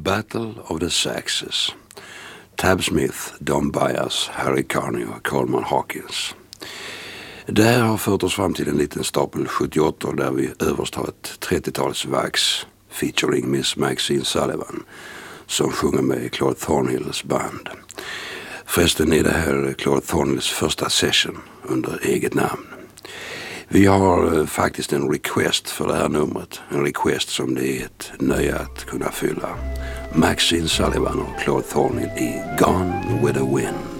Battle of the Sexes. Tab Smith, Don Byas, Harry Carney och Coleman Hawkins. Det här har fört oss fram till en liten stapel 78 där vi överst har ett 30-talsvax featuring Miss Maxine Sullivan som sjunger med Claude Thornhills band. Förresten är det här Claude Thornhills första session under eget namn. Vi har faktiskt en request för det här numret. En request som det är ett nöje att kunna fylla. Maxine Sullivan och Claude Thornhill i Gone with the Wind.